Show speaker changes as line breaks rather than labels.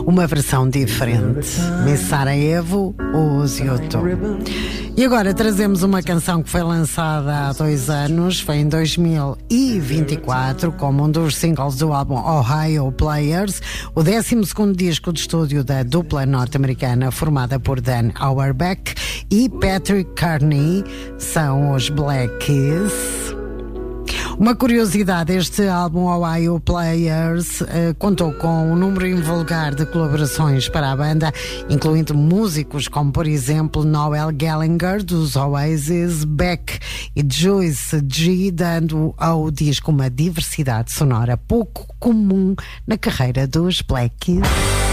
uma versão diferente. Miss Sarajevo, os YouTube. E agora trazemos uma canção que foi lançada há 2 anos, foi em 2024, como um dos singles do álbum Ohio Players, o 12º disco de estúdio da dupla norte-americana formada por Dan Auerbach e Patrick Carney, são os Black Keys. Uma curiosidade, este álbum Ohio Players contou com um número invulgar de colaborações para a banda, incluindo músicos como, por exemplo, Noel Gallagher, dos Oasis, Beck e Joyce G, dando ao disco uma diversidade sonora pouco comum na carreira dos Black Keys.